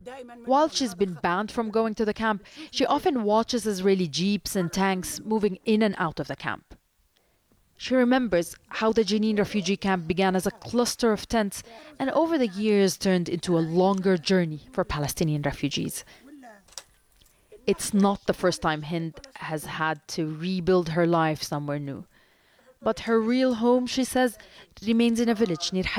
While she's been banned from going to the camp, she often watches Israeli jeeps and tanks moving in and out of the camp. She remembers how the Jenin refugee camp began as a cluster of tents and over the years turned into a longer journey for Palestinian refugees. It's not the first time Hind has had to rebuild her life somewhere new. But her real home, she says, remains in a village near